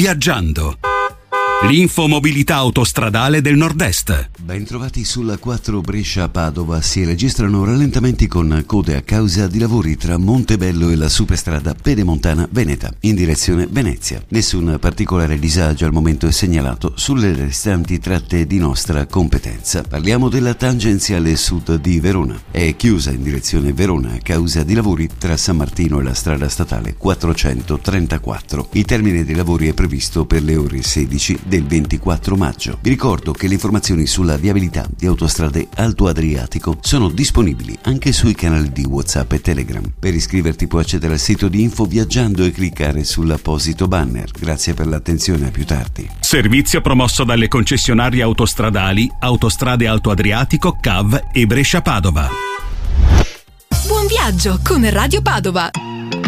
Viaggiando. L'infomobilità autostradale del Nord-Est. Bentrovati sulla 4 Brescia-Padova. Si registrano rallentamenti con code a causa di lavori tra Montebello e la superstrada Pedemontana Veneta in direzione Venezia. Nessun particolare disagio al momento è segnalato sulle restanti tratte di nostra competenza. Parliamo della tangenziale sud di Verona. È chiusa in direzione Verona a causa di lavori tra San Martino e la strada statale 434. Il termine dei lavori è previsto per le ore 16 del 24 maggio. Vi ricordo che le informazioni sulla viabilità di Autostrade Alto Adriatico sono disponibili anche sui canali di WhatsApp e Telegram. Per iscriverti puoi accedere al sito di Info Viaggiando e cliccare sull'apposito banner. Grazie per l'attenzione, a più tardi. Servizio promosso dalle concessionarie autostradali Autostrade Alto Adriatico, CAV e Brescia Padova. Buon viaggio con Radio Padova.